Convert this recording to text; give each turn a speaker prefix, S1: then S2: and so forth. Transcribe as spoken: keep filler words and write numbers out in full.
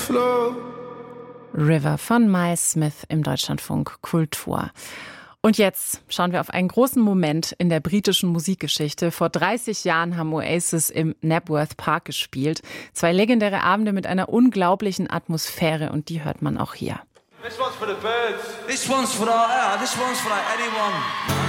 S1: flow.
S2: River von Miles Smith im Deutschlandfunk Kultur. Und jetzt schauen wir auf einen großen Moment in der britischen Musikgeschichte. Vor dreißig Jahren haben Oasis im Knebworth Park gespielt. Zwei legendäre Abende mit einer unglaublichen Atmosphäre und die hört man auch hier.
S3: This one's for the birds. This one's for our, yeah, this one's for like anyone.